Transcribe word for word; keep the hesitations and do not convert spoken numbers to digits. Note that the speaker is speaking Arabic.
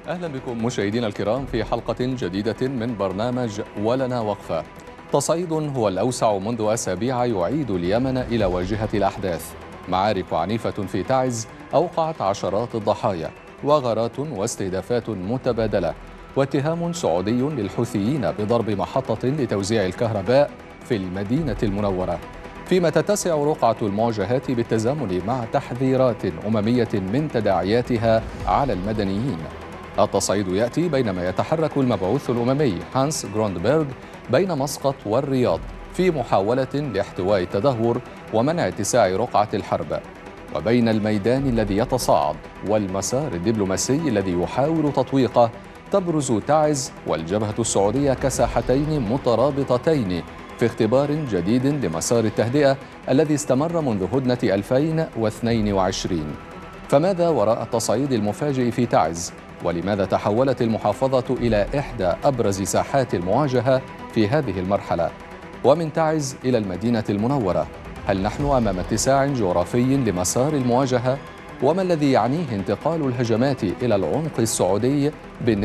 أهلا بكم مشاهدينا الكرام في حلقة جديدة من برنامج ولنا وقفة. تصعيد هو الأوسع منذ أسابيع يعيد اليمن إلى واجهة الأحداث. معارك عنيفة في تعز أوقعت عشرات الضحايا، وغارات واستهدافات متبادلة، واتهام سعودي للحوثيين بضرب محطة لتوزيع الكهرباء في المدينة المنورة، فيما تتسع رقعة المواجهات بالتزامن مع تحذيرات أممية من تداعياتها على المدنيين. التصعيد يأتي بينما يتحرك المبعوث الأممي هانس جروندبرغ بين مسقط والرياض في محاولة لاحتواء التدهور ومنع اتساع رقعة الحرب، وبين الميدان الذي يتصاعد والمسار الدبلوماسي الذي يحاول تطويقه تبرز تعز والجبهة السعودية كساحتين مترابطتين في اختبار جديد لمسار التهدئة الذي استمر منذ هدنة ألفين واثنين وعشرين. فماذا وراء التصعيد المفاجئ في تعز؟ ولماذا تحولت المحافظة إلى إحدى أبرز ساحات المواجهة في هذه المرحلة؟ ومن تعز إلى المدينة المنورة، هل نحن أمام اتساع جغرافي لمسار المواجهة؟ وما الذي يعنيه انتقال الهجمات إلى العمق السعودي بالنسبة